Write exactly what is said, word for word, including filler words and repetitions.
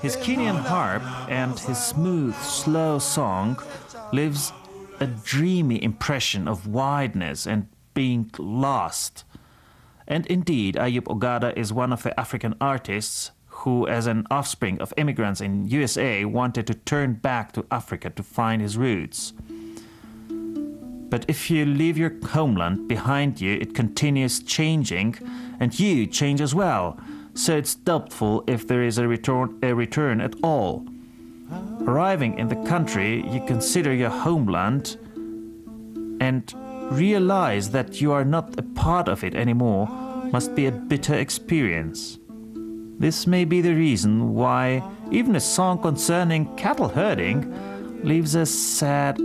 his Kenyan harp and his smooth, slow song leaves a dreamy impression of wideness and being lost. And indeed, Ayub Ogada is one of the African artists who, as an offspring of immigrants in U S A, wanted to turn back to Africa to find his roots. But if you leave your homeland behind you, it continues changing, and you change as well. So it's doubtful if there is a return, a return at all. Arriving in the country, you consider your homeland and realize that you are not a part of it anymore must be a bitter experience. This may be the reason why even a song concerning cattle herding leaves a sad